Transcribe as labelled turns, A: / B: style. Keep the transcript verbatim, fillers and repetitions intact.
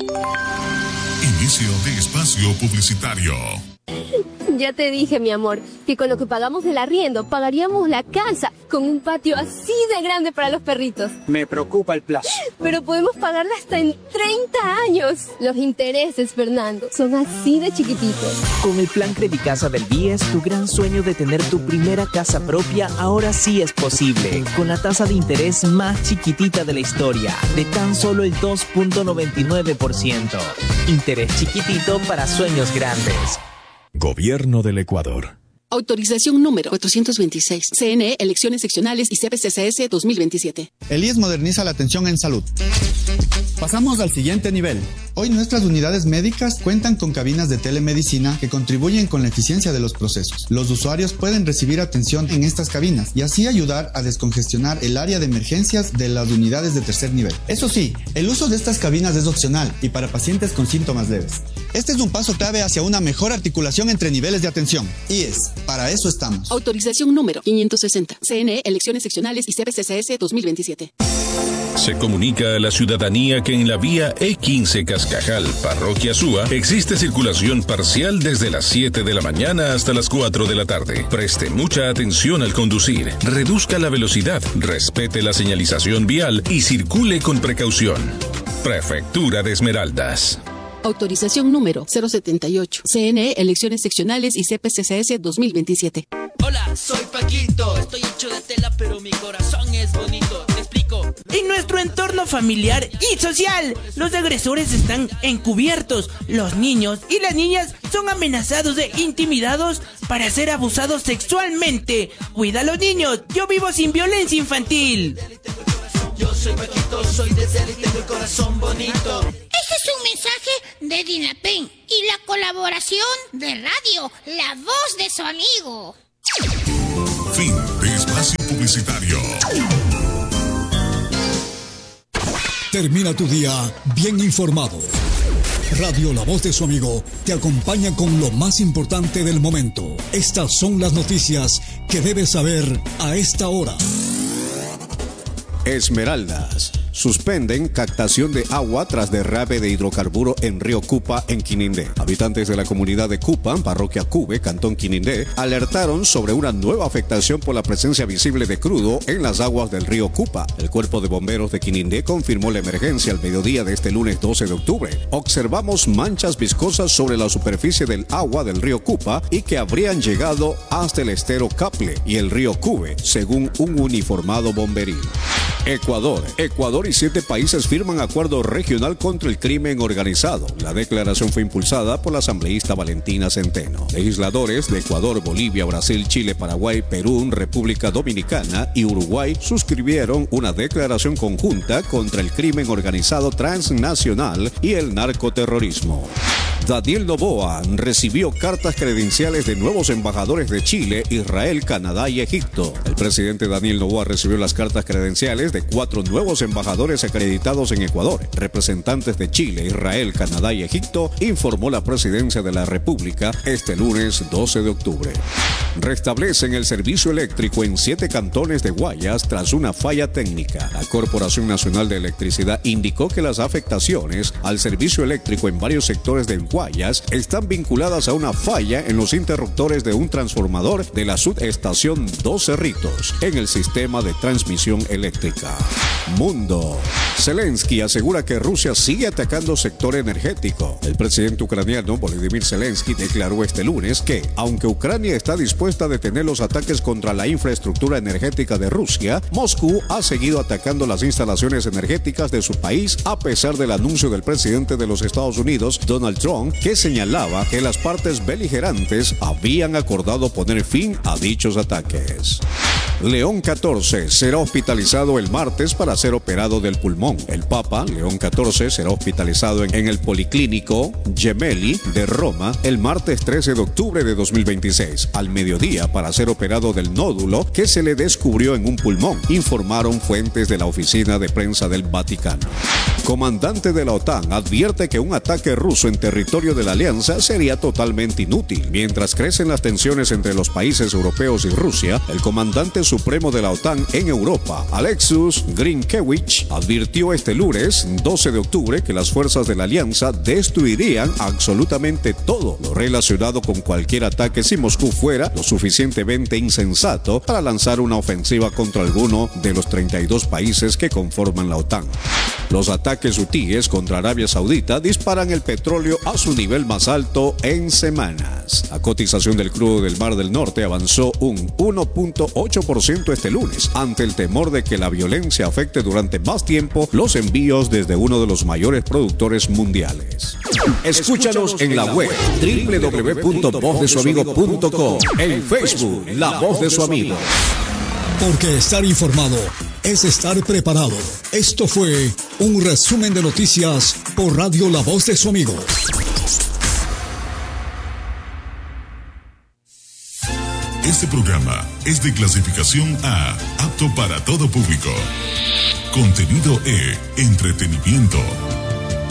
A: Inicio de espacio publicitario.
B: Ya te dije, mi amor, que con lo que pagamos del arriendo pagaríamos la casa con un patio así de grande para los perritos.
C: Me preocupa el plazo.
B: Pero podemos pagarla hasta en treinta años. Los intereses, Fernando, son así de chiquititos.
D: Con el plan Credicasa del B I E S, tu gran sueño de tener tu primera casa propia ahora sí es posible. Con la tasa de interés más chiquitita de la historia, de tan solo el dos punto noventa y nueve por ciento. Interés chiquitito para sueños grandes.
E: Gobierno del Ecuador.
F: Autorización número cuatrocientos veintiséis. C N E, elecciones seccionales y C P C C S dos mil veintisiete.
G: El I E S moderniza la atención en salud. Pasamos al siguiente nivel. Hoy nuestras unidades médicas cuentan con cabinas de telemedicina que contribuyen con la eficiencia de los procesos. Los usuarios pueden recibir atención en estas cabinas y así ayudar a descongestionar el área de emergencias de las unidades de tercer nivel. Eso sí, el uso de estas cabinas es opcional y para pacientes con síntomas leves. Este es un paso clave hacia una mejor articulación entre niveles de atención. I E S, para eso estamos.
F: Autorización número quinientos sesenta. C N E, elecciones seccionales y C P C C S dos mil veintisiete.
H: Se comunica a la ciudadanía que en la vía E quince Cascajal, Parroquia Súa, existe circulación parcial desde las siete de la mañana hasta las cuatro de la tarde. Preste mucha atención al conducir, reduzca la velocidad, respete la señalización vial y circule con precaución. Prefectura de Esmeraldas.
F: Autorización número cero setenta y ocho. C N E, elecciones seccionales y C P C C S dos mil veintisiete.
I: Hola, soy Paquito. Estoy hecho de tela, pero mi corazón es bonito. Te explico.
J: En nuestro entorno familiar y social, los agresores están encubiertos. Los niños y las niñas son amenazados e intimidados para ser abusados sexualmente. Cuida a los niños. Yo vivo sin violencia infantil.
I: Yo soy Paquito, soy de Cel y tengo el corazón bonito.
K: Este es un mensaje de Dinapen y la colaboración de Radio La Voz de su amigo.
A: Fin de espacio publicitario.
L: Termina tu día bien informado. Radio La Voz de su amigo te acompaña con lo más importante del momento. Estas son las noticias que debes saber a esta hora.
M: Esmeraldas. Suspenden captación de agua tras derrame de hidrocarburo en río Cupa, en Quinindé. Habitantes de la comunidad de Cupa, parroquia Cube, cantón Quinindé, alertaron sobre una nueva afectación por la presencia visible de crudo en las aguas del río Cupa. El cuerpo de bomberos de Quinindé confirmó la emergencia al mediodía de este lunes doce de octubre. Observamos manchas viscosas sobre la superficie del agua del río Cupa y que habrían llegado hasta el estero Caple y el río Cube, según un uniformado bomberil. Ecuador. Ecuador y siete países firman acuerdo regional contra el crimen organizado. La declaración fue impulsada por la asambleísta Valentina Centeno. Legisladores de Ecuador, Bolivia, Brasil, Chile, Paraguay, Perú, República Dominicana y Uruguay suscribieron una declaración conjunta contra el crimen organizado transnacional y el narcoterrorismo. Daniel Noboa recibió cartas credenciales de nuevos embajadores de Chile, Israel, Canadá y Egipto. El presidente Daniel Noboa recibió las cartas credenciales de cuatro nuevos embajadores acreditados en Ecuador. Representantes de Chile, Israel, Canadá y Egipto, informó la presidencia de la República este lunes doce de octubre. Restablecen el servicio eléctrico en siete cantones de Guayas tras una falla técnica. La Corporación Nacional de Electricidad indicó que las afectaciones al servicio eléctrico en varios sectores de Guayas están vinculadas a una falla en los interruptores de un transformador de la subestación Dos Cerritos en el sistema de transmisión eléctrica. Mundo. Zelensky asegura que Rusia sigue atacando sector energético. El presidente ucraniano Volodymyr Zelensky declaró este lunes que, aunque Ucrania está dispuesta a detener los ataques contra la infraestructura energética de Rusia, Moscú ha seguido atacando las instalaciones energéticas de su país a pesar del anuncio del presidente de los Estados Unidos, Donald Trump, que señalaba que las partes beligerantes habían acordado poner fin a dichos ataques. León catorce será hospitalizado el martes para ser operado del pulmón. El Papa León catorce será hospitalizado en, en el Policlínico Gemelli de Roma el martes trece de octubre de dos mil veintiséis, al mediodía, para ser operado del nódulo que se le descubrió en un pulmón, informaron fuentes de la oficina de prensa del Vaticano. Comandante de la OTAN advierte que un ataque ruso en territorio de la alianza sería totalmente inútil. Mientras crecen las tensiones entre los países europeos y Rusia, el comandante supremo de la OTAN en Europa, Alexus Grinkiewicz, advirtió este lunes, doce de octubre, que las fuerzas de la alianza destruirían absolutamente todo lo relacionado con cualquier ataque si Moscú fuera lo suficientemente insensato para lanzar una ofensiva contra alguno de los treinta y dos países que conforman la OTAN. Los ataques hutíes contra Arabia Saudita disparan el petróleo a su nivel más alto en semanas. La cotización del crudo del Mar del Norte avanzó un uno punto ocho por ciento este lunes, ante el temor de que la violencia afecte durante más tiempo los envíos desde uno de los mayores productores mundiales. Escúchanos en la web doble u doble u doble u punto voz de su amigo punto com, en Facebook La Voz de su Amigo.
L: Porque estar informado es estar preparado. Esto fue un resumen de noticias por Radio La Voz de su Amigo.
A: Este programa es de clasificación A, apto para todo público. Contenido E, entretenimiento.